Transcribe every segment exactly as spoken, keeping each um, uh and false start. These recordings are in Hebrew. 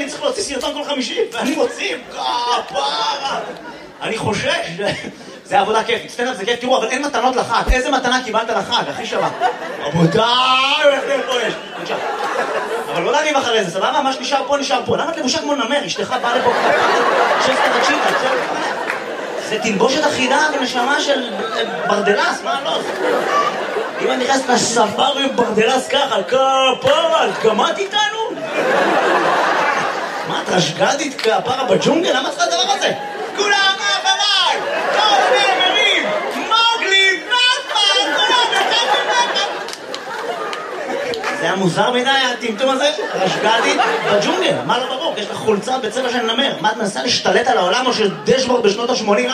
אני צריך להוציא סרטון כל חמישי, ואני מוציא, כפרה. אני חושש, זה עבודה כיפית, סטנדאפ זה כיף, תראו, אבל אין מתנות לחג, איזה מתנה קיבלת לחג, הכי שווה. רבותיי, איך זה פה יש? בבקשה. אבל לא להריב אחרי זה, סבבה? מה שנשאר פה נשאר פה. למה את לבושה כמו נמר? אשתך באה לפה שסת תקשיב, זה תלבושת אחידה ונשמה של ברדלס, מה לא? אם אני נכנסת לספר עם ברדלס ככה, כפרה, גמרת איתנו? מה, את רשגדית כפרה בג'ונגל? למה צריכה הדבר הזה? כולם אחריי! כל הנאמרים! מוגלי, נאפה! כולם וחפים זה היה מוזר מדי, הטמטום הזה? רשגדית בג'ונגל, מה לא ברור? יש לך חולצה בצבע של נמר. מה, את מנסה להשתלט על העולם או של דשבורד בשנות ה-שמונים?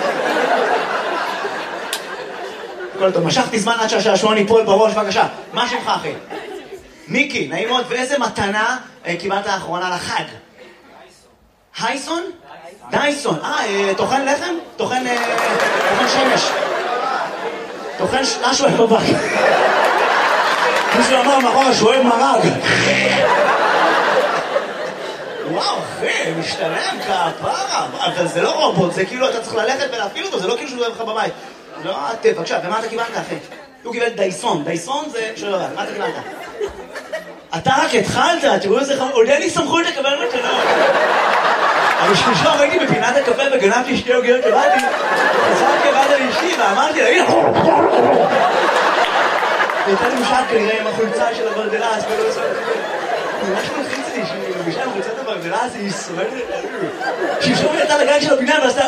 כל טוב, משכתי זמן עד שהשעשועון ייפול בראש, בבקשה. מה שמך, אחי? מיקי, נעים מאוד. ואיזה מתנה קיבלת האחרונה לחג? הייסון? דייסון. אה, טוחן לחם? טוחן שמש. טוחן משהו בבית. מישהו אמר מאחורה שואב מרג. וואו, אחי, משתלם כפרה. אבל זה לא רובוט, זה כאילו אתה צריך ללכת ולהפעיל אותו, זה לא כאילו שהוא אוהב לך בבית. לא, אתה, בבקשה, ומה אתה קיבלת, אחי? הוא קיבל דייסון. דייסון זה שלא יודע, מה אתה קיבלת? אתה רק התחלת, תראו איזה חמור, עוד אין לי סמכות לקבל מתנות. אבל שלושה ראיתי בפינת הקפה וגנבתי שתי עוגיות לבאתי, חזרתי לבאתי לאשתי ואמרתי לה, הנה! הייתה לי משל כנראה עם החולצה של הברדלס, ולא עושה... ממש מלחיץ לי שהיא מבישה עם חולצת הברדלס, היא שורדת... שמשום יצאה לגן של הפינה ועשתה...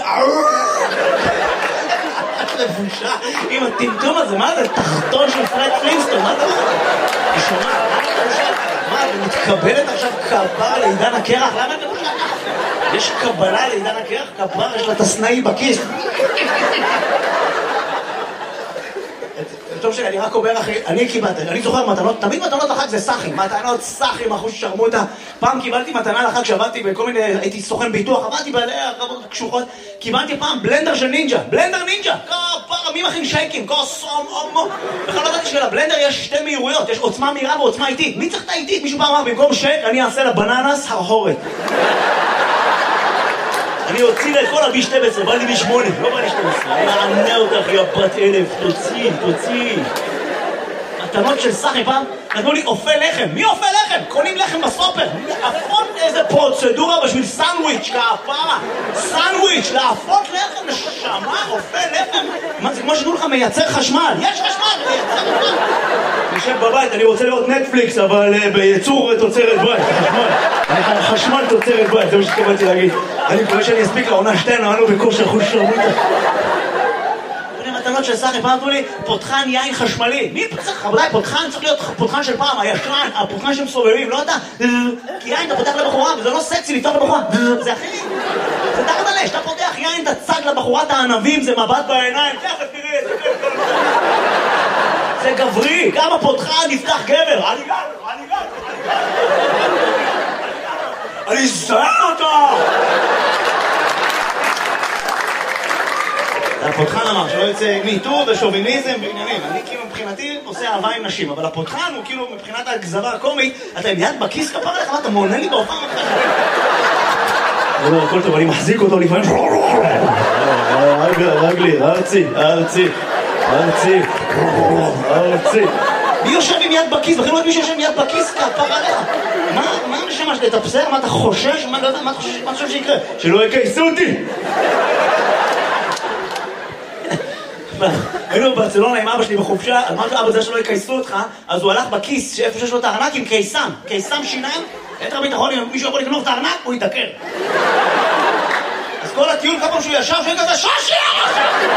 לבושה עם הטמטום הזה, מה זה? תחתון של פרד פלינסטון, מה זה? היא שומעת, מה, היא מתקבלת עכשיו כפרה לעידן הקרח? למה את לבושה ככה? יש קבלה לעידן הקרח? כפרה, יש לה את הסנאי בכיס. טוב שלי, אני רק אומר אחי, אני קיבלתי, אני זוכר מתנות, תמיד מתנות לחג זה סחים, מתנות סחים, אחוז שרמוטה. פעם קיבלתי מתנה לחג שעבדתי בכל מיני, הייתי סוכן ביטוח, עבדתי בעלי הרבות קשוחות, קיבלתי פעם בלנדר של נינג'ה, בלנדר נינג'ה, כפרה, מי מכין שייקים, כוסום, אומו. בכלל לא ידעתי שלבלנדר יש שתי מהירויות, יש עוצמה מהירה ועוצמה איטית. מי צריך את האיטית? מישהו פעם אמר, במקום שייק, אני אעשה לבננס הרהורת. אני אוציא לה את כל הבי שתים עשרה, בא לי בי שמונה, לא בא לי שתים עשרה. אני מענה אותך, יא בת אלף, תוציא, תוציא. מתנות של סחי פעם, נתנו לי אופה לחם. מי אופה לחם? קונים לחם בסופר. להפות איזה פרוצדורה בשביל סנדוויץ', כפרה. סנדוויץ', להפות לחם, נשמה, אופה לחם. מה זה כמו שתנו לך מייצר חשמל? יש חשמל, מייצר חשמל. נשב בבית, אני רוצה לראות נטפליקס, אבל בייצור תוצרת בית, חשמל. חשמל תוצרת בית, זה מה שתקבלתי להגיד. אני מקווה שאני אספיק לעונה שתיים, אבל לא בכושר חוש שרמוטה. מתנות של סחי, פעם אמרו לי, פותחן יין חשמלי. מי צריך? רבותיי, פותחן צריך להיות פותחן של פעם, הישן, הפותחן שמסובבים, לא אתה. כי יין אתה פותח לבחורה, וזה לא סקסי לפתוח לבחורה. זה אחי, זה תחת הלש, אתה פותח יין, אתה צג לבחורת הענבים, זה מבט בעיניים, תכף תראי, זה כיף. זה גברי, גם הפותחן נפתח גבר. אני גבר, אני גבר, אני זהר אותו! הפותחן אמר שלא יוצא מיטור ושוביניזם ועניינים. אני כאילו מבחינתי עושה אהבה עם נשים, אבל הפותחן הוא כאילו מבחינת הגזרה הקומית, אתה עם יד בכיס כפר לך, מה אתה מעונה לי בהופעה מתחשב? לא, הכל טוב, אני מחזיק אותו לפעמים. רגלי, ארצי, ארצי, ארצי, ארצי. מי יושב עם יד בכיס? בכלל לא את מי שיושב עם יד בכיס כפר עליך. מה הנשמה שלי? אתה בסדר? מה אתה חושש? מה אתה חושב שיקרה? שלא יקייסו אותי! היינו בברצלונה עם אבא שלי בחופשה, אמרתי אבא זה שלא יקייסו אותך, אז הוא הלך בכיס איפה שיש לו את הארנק עם קיסם, קיסם שיניים, יתר ביטחון, אם מישהו יכול לגנוב את הארנק, הוא יתעקר. אז כל הטיול כמה שהוא ישב, שהוא כזה שושי!